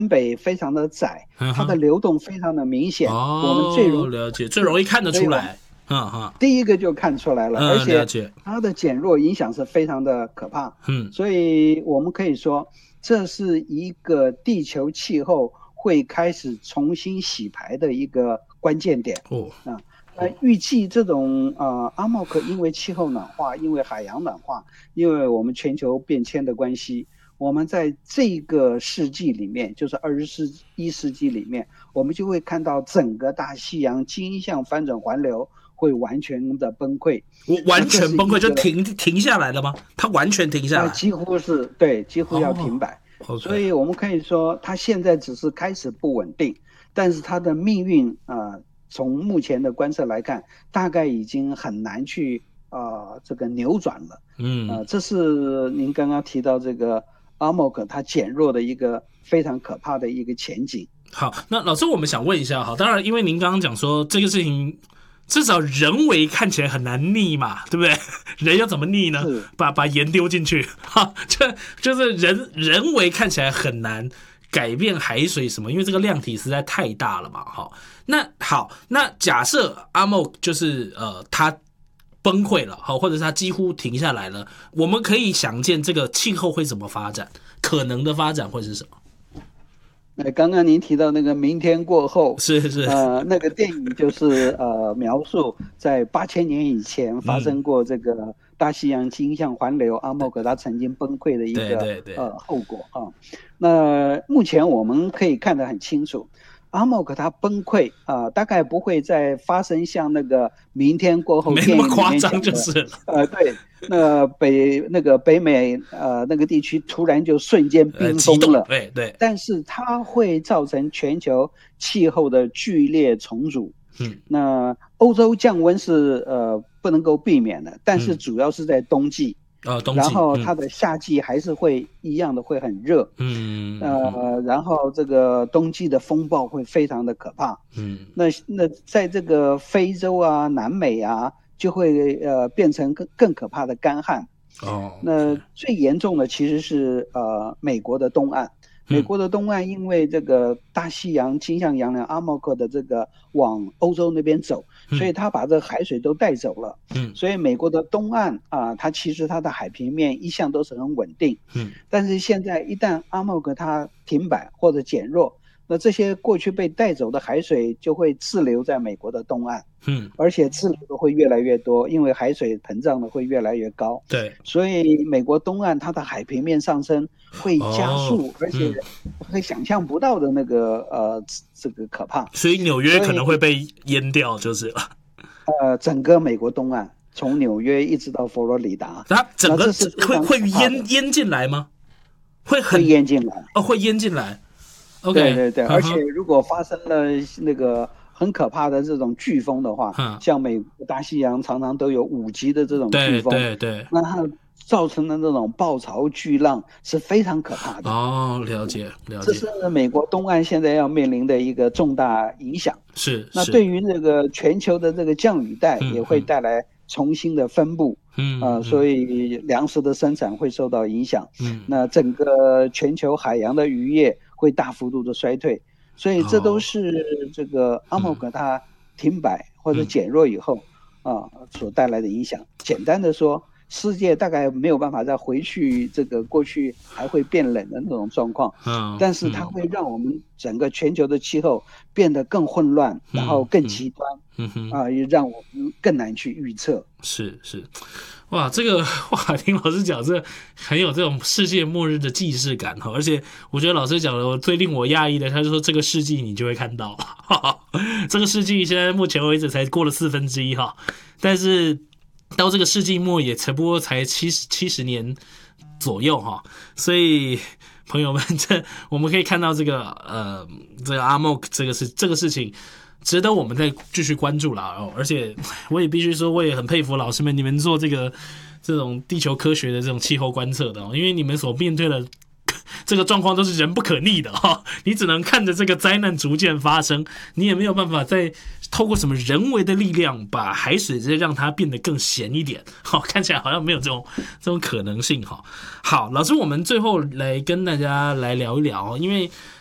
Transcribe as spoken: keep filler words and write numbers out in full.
北非常的窄，它的流动非常的明显， 哦， 我们最容了解，最容易看得出来。嗯哼， 第一个就看出来了， 嗯、 而且它的减弱影响是非常的可怕。 嗯， 所以我们可以说，这是一个地球气候会开始重新洗牌的一个关键点。 哦， 啊，那预计这种呃阿莫克因为气候暖化，因为海洋暖化，因为我们全球变迁的关系，我们在这个世纪里面，就是二十一世纪里面，我们就会看到整个大西洋径向翻转环流会完全的崩溃。 我完全崩溃就停停下来了吗？它完全停下来？ 啊、几乎是对，几乎要停摆。 哦 okay. 所以我们可以说，它现在只是开始不稳定，但是它的命运啊、呃，从目前的观测来看，大概已经很难去啊、呃、这个扭转了。 嗯， 啊、呃，这是您刚刚提到这个阿莫克它减弱的一个非常可怕的一个前景。 好，那老师，我们想问一下，好，当然，因为您刚刚讲说这个事情。至少人为看起来很难逆嘛，对不对？人要怎么逆呢？把把盐丢进去，哈，这就是人人为看起来很难改变海水什么，因为这个量体实在太大了嘛，哈。那好，那假设阿莫就是呃他崩溃了，好，或者是他几乎停下来了，我们可以想见这个气候会怎么发展，可能的发展会是什么？ 刚刚您提到那个明天过后， 是是， 呃，那个电影就是呃描述在八千年以前发生过这个大西洋径向环流，阿莫克它曾经崩溃的一个对对对呃后果啊。那目前我们可以看得很清楚，阿莫克它崩溃啊、呃，大概不会再发生像那个明天过后电影里面讲的， 没那么夸张就是了。 呃，对。那北那个北美呃那个地区突然就瞬间冰封了， 对对， 但是它会造成全球气候的剧烈重组。 嗯， 那欧洲降温是呃不能够避免的，但是主要是在冬季。 啊、嗯，冬季， 然后它的夏季还是会一样的会很热。 嗯， 呃，然后这个冬季的风暴会非常的可怕。 嗯， 那那在这个非洲啊、南美啊。就会呃变成更更可怕的干旱。 哦， 那最严重的其实是呃美国的东岸，美国的东岸因为这个大西洋倾向洋流阿莫克的这个往欧洲那边走，所以它把这个海水都带走了。 嗯， 所以美国的东岸啊、呃，它其实它的海平面一向都是很稳定。 嗯， 但是现在一旦阿莫克它停摆或者减弱，那这些过去被带走的海水就会滞留在美国的东岸。 嗯， 而且滞留的会越来越多，因为海水膨胀的会越来越高。 对， 所以美国东岸它的海平面上升会加速， 哦、 而且会想象不到的那个呃这个可怕。 所以纽约可能会被淹掉，就是了。 呃，整个美国东岸，从纽约一直到佛罗里达， 它整个会会淹淹进来吗？会很会淹进来哦，会淹进来。OK， 对对对，而且如果发生了那个。很可怕的这种飓风的话， 嗯、 像美国大西洋常常都有五级的这种飓风， 对对对， 那它造成的那种暴潮巨浪是非常可怕的。 哦，了解了解， 这是美国东岸现在要面临的一个重大影响。 是， 那对于这个全球的这个降雨带也会带来重新的分布， 嗯啊、呃，所以粮食的生产会受到影响。 嗯， 那整个全球海洋的渔业会大幅度的衰退。所以这都是这个阿莫克它停摆或者减弱以后啊、呃、所带来的影响。简单的说，世界大概没有办法再回去这个过去还会变冷的那种状况， 嗯， 但是它会让我们整个全球的气候变得更混乱， 嗯、 然后更极端， 嗯哼啊、呃，也让我们更难去预测。 是是。哇，这个哇，听老师讲，这很有这种世界末日的既视感哈。而且我觉得老师讲的，最令我讶异的，他就说这个世纪你就会看到，哈哈，这个世纪现在目前为止才过了四分之一哈，但是到这个世纪末也才不过才七十七十年左右哈，所以朋友们，这我们可以看到这个呃，这个阿莫克这个是这个事情。值得我们再继续关注啦哦，而且我也必须说，我也很佩服老师们，你们做这个这种地球科学的这种气候观测的哦，因为你们所面对的这个状况都是人不可逆的哈、哦，你只能看着这个灾难逐渐发生，你也没有办法再透过什么人为的力量把海水再让它变得更咸一点，好、哦，看起来好像没有这种这种可能性哈、哦。好，老师，我们最后来跟大家来聊一聊，因为